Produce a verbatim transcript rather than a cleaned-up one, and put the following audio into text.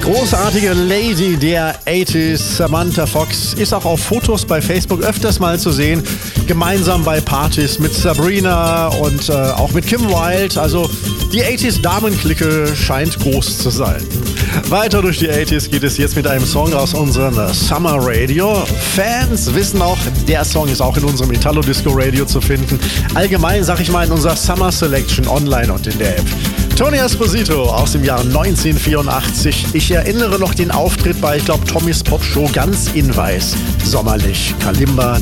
Großartige Lady der achtziger, Samantha Fox, ist auch auf Fotos bei Facebook öfters mal zu sehen. Gemeinsam bei Partys mit Sabrina und äh, auch mit Kim Wilde. Also die achtziger-Damenklicke scheint groß zu sein. Weiter durch die achtziger geht es jetzt mit einem Song aus unserem Summer Radio. Fans wissen auch, der Song ist auch in unserem Italo Disco Radio zu finden. Allgemein, sag ich mal, in unserer Summer Selection online und in der App. Tony Esposito aus dem Jahr neunzehnhundertvierundachtzig. Ich erinnere noch den Auftritt bei, ich glaube, Tommys Pop Show, ganz in weiß. Sommerlich, Kalimba.